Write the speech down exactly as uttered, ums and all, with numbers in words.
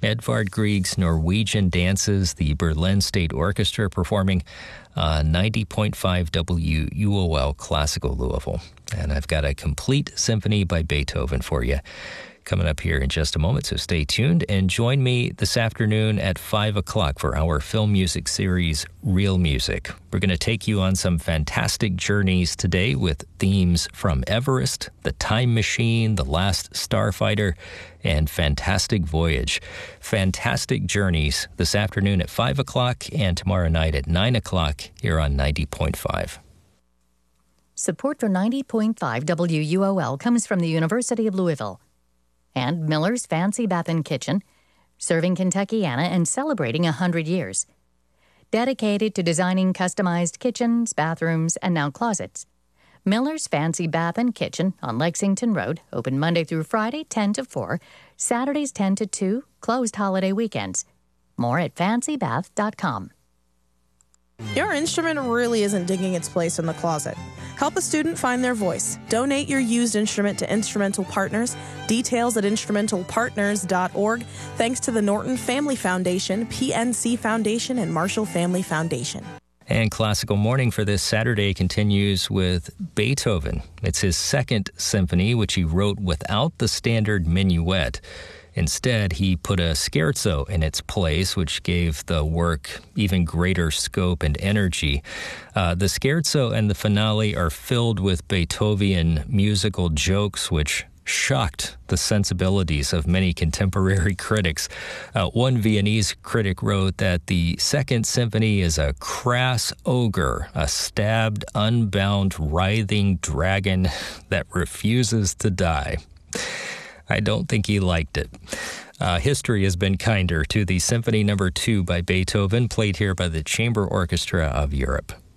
Edvard Grieg's Norwegian Dances, the Berlin State Orchestra performing uh, ninety point five W U O L Classical Louisville. And I've got a complete symphony by Beethoven for you coming up here in just a moment, so stay tuned and join me this afternoon at five o'clock for our film music series, Real Music. We're going to take you on some fantastic journeys today with themes from Everest, The Time Machine, The Last Starfighter, and Fantastic Voyage. Fantastic journeys this afternoon at five o'clock and tomorrow night at nine o'clock here on ninety point five. Support for ninety point five W U O L comes from the University of Louisville and Miller's Fancy Bath and Kitchen, serving Kentuckiana and celebrating one hundred years. Dedicated to designing customized kitchens, bathrooms, and now closets. Miller's Fancy Bath and Kitchen on Lexington Road, open Monday through Friday, ten to four, Saturdays ten to two, closed holiday weekends. More at fancy bath dot com. Your instrument really isn't digging its place in the closet. Help a student find their voice. Donate your used instrument to Instrumental Partners. Details at instrumental partners dot org. Thanks to the Norton Family Foundation, P N C Foundation, and Marshall Family Foundation. And Classical Morning for this Saturday continues with Beethoven. It's his second symphony, which he wrote without the standard minuet. Instead, he put a scherzo in its place, which gave the work even greater scope and energy. Uh, the scherzo and the finale are filled with Beethoven musical jokes, which shocked the sensibilities of many contemporary critics. Uh, one Viennese critic wrote that the Second Symphony is a crass ogre, a stabbed, unbound, writhing dragon that refuses to die. I don't think he liked it. Uh, history has been kinder to the Symphony Number Two by Beethoven, played here by the Chamber Orchestra of Europe.